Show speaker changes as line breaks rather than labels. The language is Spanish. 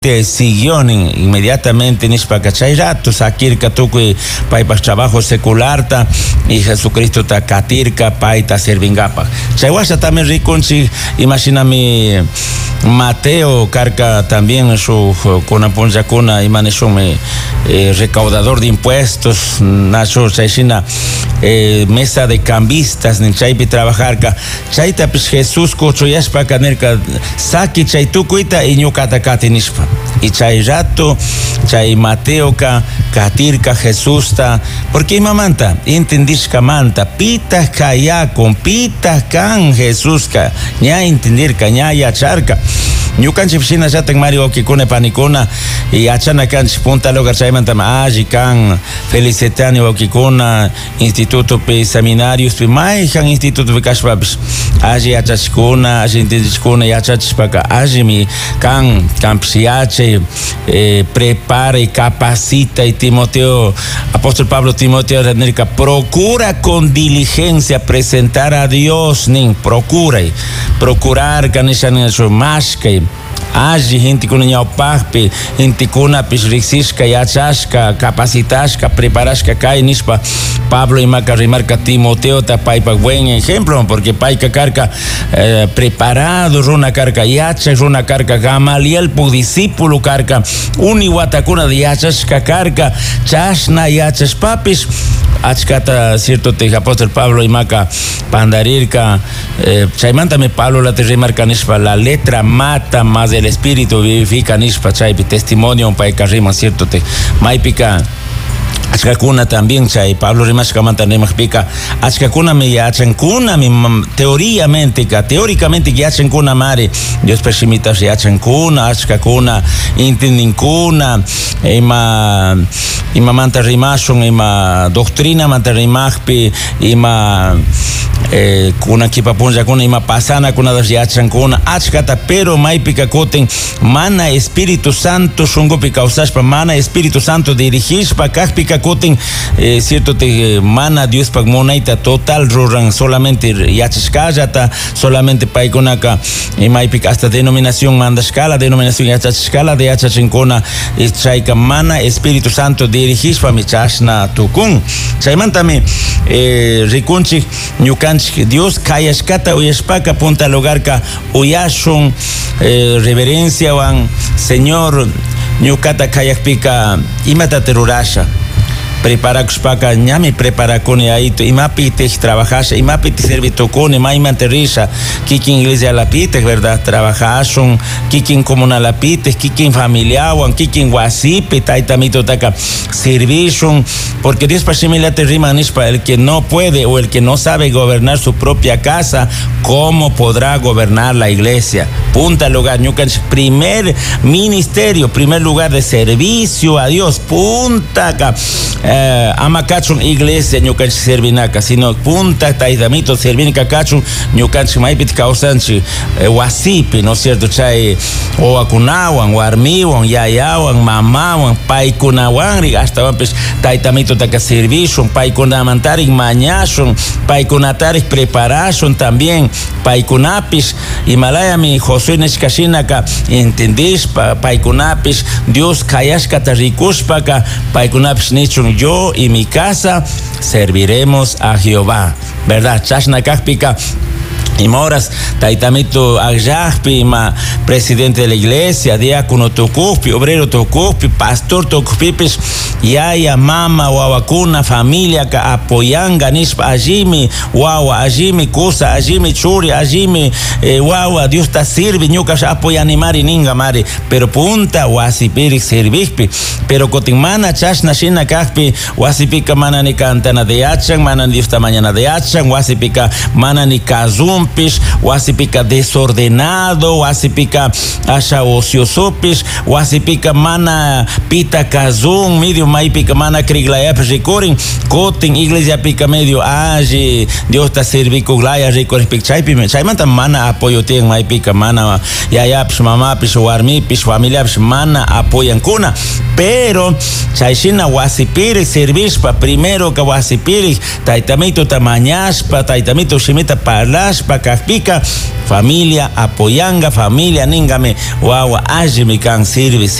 siguió inmediatamente nispa cachayrato, sakirka tukui paipas trabajo secularta y Jesucristo ta katirka paita servingapa. Chaywasha también riconchi, imagíname Mateo carca también su kuna imaneshome recaudador de impuestos, nacho chayshina mesa de cambistas ni chaypi trabajar ka chayta pues Jesús kuchuyashpa kanerka saki chaytukuita y ñukata katinispa. Y chay rato, chay Mateo ka, katirka Jesús ta, porque mamanta, entendishka manta, pitas kaya con pitas kan Jesús ka, ña entendirka, ña yacharka. Ñukanchi piscina ya ten Mario Kikune Panicuna y achana canchi punta lugar chaymanta aji kan felicitani Kikuna instituto pe seminarios pe maihan instituto pe kashpapis aji achachkuna aji intendishkuna yachachpaka aji mi kan psiache prepara y capacita y Timoteo apóstol Pablo Timoteo América procura con diligencia presentar a Dios nin procurar kanishan su mashke Aji gente kuna ñawpaqpi gente kuna pisrixishka yachashka capacitashka preparashka kay nispa Pablo imaka rimarka Timoteo ta paypa buen ejemplo porque payka karka preparado runa karka yachak runa karka Gamaliel pu discípulo karka uni watakuna de yachashka karka chashna yachashpapis achkata cierto te apóstol Pablo imaka pandarirka chaymanta me Pablo la te rimarka nispa la letra mata más el espíritu vivifica nispa chaypi testimonio paika rima cierto te maipika achkakuna también chay Pablo rimashka manta nemajpika achkakuna me yachankuna mi teóricamente yachankuna mari Dios persimita yachankuna achkakuna intendingkuna ima manta rimashon ima doctrina manta rimajpi ima kuna kipapunja kuna ima pasana kuna das yachankuna achkata pero maipika koten mana Espíritu Santo shungopika usashpa mana Espíritu Santo dirigishpa kajpika koten cierto te mana Dios pagmonaita total roran solamente yachashkallata solamente paikonaka maipika hasta denominación mandashkala denominación yachashkala de yachachinkona chayka mana Espíritu Santo dirigishpa mi chashna tukun chaymantami rikunchik ñukanchik Dios kayashkata uyashpaka punta lugarka uyashun reverencia wan Señor ñukata kayakpika imata terurasha preparakushpaka ñami preparakuni ahito imapi tej trabajasha imapi te servitokuni maimanterisha kikin iglesia lapitej verdad trabajashun kikin comunal lapitej kikin familiawan kikin wasipi taitamito taka servishun porque Dios pashimila te rima nishpa el que no puede o el que no sabe gobernar su propia casa cómo podrá gobernar la iglesia punta lugar ñukanch primer ministerio primer lugar de servicio a Dios punta ka amakachun iglesia ñukanchik servinaka sino punta taidamito servinika kachun ñukanchik maipit causanchi wasipi no es cierto chay owakunawan warmiwan yayawan mamawan paykunawanri hasta wampis taitamito taka servishun paykunamantarik mañashun paykunatarik preparashun también paykunapis Himalayami Josué nishkashinaka entendishpa paykunapis Dios kayashkata rikushpaka paykunapis nichun yo y mi casa serviremos a Jehová, ¿verdad? Chashna Kajpika y moras taitamito agjahpi ma presidente de la iglesia diácono tokupi obrero tokupi pastor tokupipis yaya mama wawakuna familia ka apoyanga nispa ajimi wawa ajimi kusa ajimi churi ajimi wawa Dios ta sirve ñukas apoyani mari ninga mari pero punta wasipiri servipi pero kotimana chashna shina kajpi wasipika mana ni kantana de achan mana ni esta mañana de achan wasipika mana ni kazum wasipika desordenado wasipika asha ociosopis wasipika mana pita kazun medio maipika mana kriglaya rekorin kotin iglesia pika medio aji Dios ta serviko glaya rekorin pikchaipi chaymanta mana apoyo ten maipika mana yayapis mamapis warmipis familiapis mana apoyan kuna pero chayshina wasipiri servishpa primero ka wasipiri taitamito tamañashpa taitamito shimita parlashpa kakpika familia apoyanga familia ningame wawa ajimi kan sirve